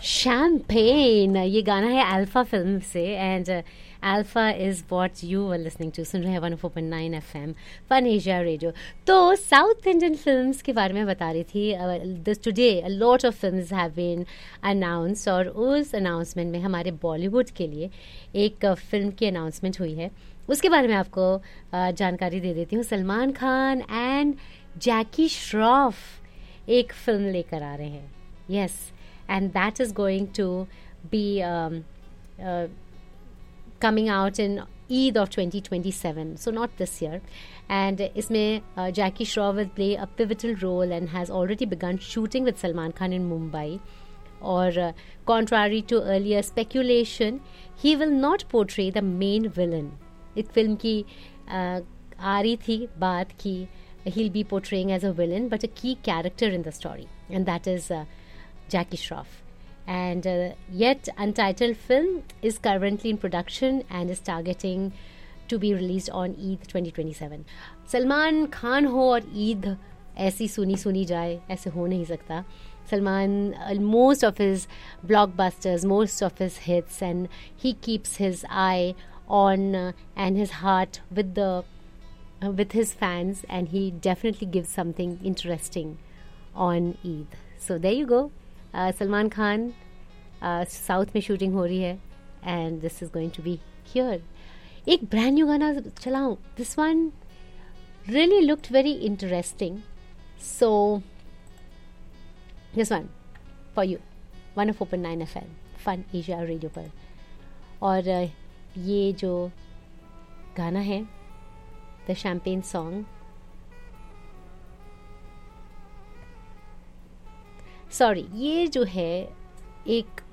Champagne, ये गाना है अल्फा फिल्म से and alpha is what you are listening to. सुन रहे हैं 104.9 एफएम फन एशिया रेडियो। तो साउथ इंडियन फिल्म्स के बारे में बता रही थी। This today a lot of films have been announce और उस अनाउंसमेंट में हमारे बॉलीवुड के लिए एक फिल्म की अनाउंसमेंट हुई है, उसके बारे में आपको जानकारी दे देती हूँ। सलमान खान एंड जैकी श्रॉफ एक फिल्म लेकर आ रहे हैं। Yes, and that is going to be coming out in Eid of 2027, so not this year. And isme Jackie Shroff will play a pivotal role and has already begun shooting with Salman Khan in Mumbai. Or contrary to earlier speculation, he will not portray the main villain. एक film की आ रही थी बात कि he'll be portraying as a villain but a key character in the story, and that is Jackie Shroff. And yet untitled film is currently in production and is targeting to be released on Eid 2027. Salman Khan हो और ईद ऐसी सुनी सुनी जाए, ऐसे हो नहीं सकता. Salman, most of his blockbusters, most of his hits, and he keeps his eye on and his heart with his fans, and he definitely gives something interesting on Eid. So there you go. Salman Khan, south में shooting हो रही है and this is going to be here. एक brand new गाना चलाऊं. This one really looked very interesting, so this one for you 104.9 FM fun Asia radio पर. और ये जो गाना है द शैम्पेन सॉन्ग, सॉरी, ये जो है एक